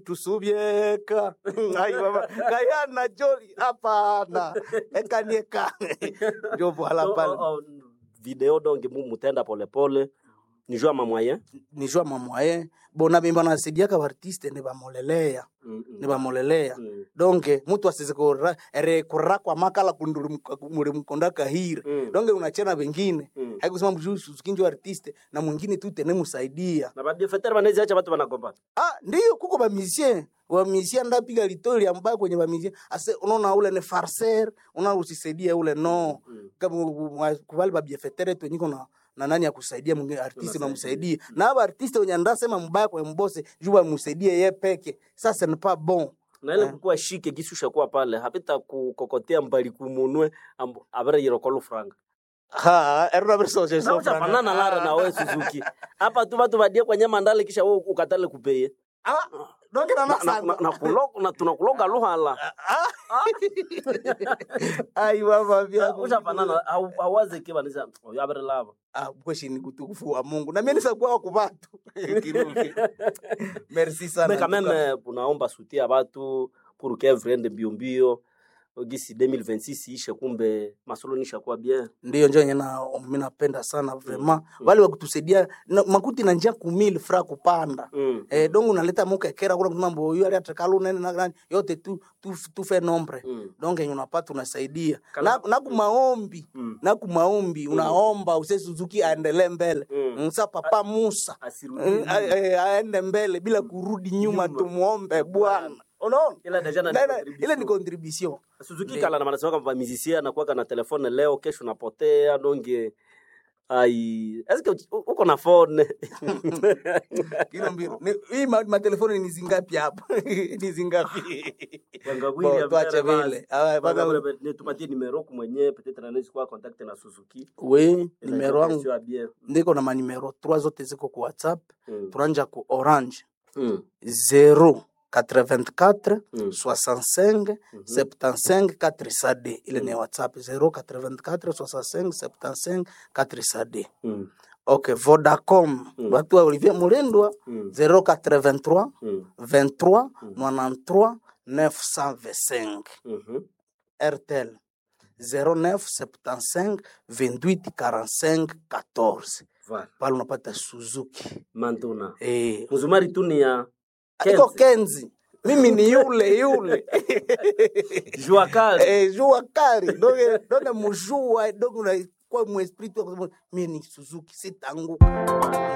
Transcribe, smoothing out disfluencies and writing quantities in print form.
tusubieka ai baba kaya na joli hapana ekanieka ndio voilà pale video donc mutenda pole pole ni joa ma moyen bona bimba na sedia ka artiste ne bamolelea donc mtu asize ko rekora kwa makala kunduri muri mkonda kahira donc unachena wengine haikusema mjusu kinjo artiste na mwingine tu tene musaidia na ba fetere banaweza acha watu wanagomba ndio kuko ba musicien wa musicien ndapiga litori ambaye kwenye ba musicien ase unaona ule ne farcer usisaidia ule no kama kubali ba fetere tu niko na nani ya kusaidia mwingine artiste na msaidie na haba artiste wenye ndasema mbaya kwa mbose juba msaidie yeye peke sasa ni pas bon na ile kukua shike gisusha kwa pale hapita kukokotea mbali kumunwe abere yirokolo franga erona verso je so franga fanana lara na wewe Suzuki hapa tu watu badie kwenye mandale kisha wewe ukatale kupeye donc na tunakuloga luhala ai baba vya ushafanana hawaze kiba niza yabere lava kweshi ni kutukufu wa Mungu na mimi nisakuwa kwa watu kiruki merci sana mais quand même unaomba sutia watu pour que vrende biombio ogisi 2026 ishe kumbe masolo nisha kwa bien ndio njoo mimi napenda sana vraiment wale wakutusaidia makuti na njia 1000 francs kupanda donc unaleta mukekera kuna mambo hiyo atakalo nene na gani yote tu fait nombre donc unapata unasaidia na kumaombi unaomba use Suzuki aendelee mbele msa papa Musa aende mbele bila kurudi nyuma tumuombe Bwana unaona ile ni contribution Suzuki kala na manasema kama musicien na kwa na telefone leo kesho napotea donge ai est-ce uko na phone kilo mbili hii ma telefone ni zingapi hapa ni zingapi ngabwili tuache vile baba tupatie numero kwa mwenyewe peut-être anaweza kwa contact na Suzuki numero wangu ndiko na manimero 3 zote ziko kwa WhatsApp tunaanza ku Orange 084 65 75 400 ile ni WhatsApp 084 65 75 400 okay Vodacom watu wa Olivier Mulendwa 083 23 93 925 Airtel 0975 28 45 14 pale unapata Suzuki Mantuna Muzumari tunia iko Kenzi mimi ni yule jua kali donc mjua donc kwa mu esprit mimi ni Suzuki sitanguka